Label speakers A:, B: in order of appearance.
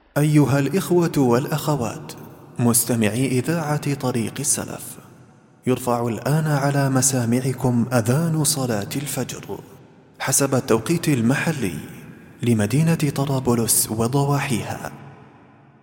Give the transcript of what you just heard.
A: أيها الإخوة والأخوات مستمعي إذاعة طريق السلف، يرفع الآن على مسامعكم أذان صلاة الفجر حسب التوقيت المحلي لمدينة طرابلس وضواحيها.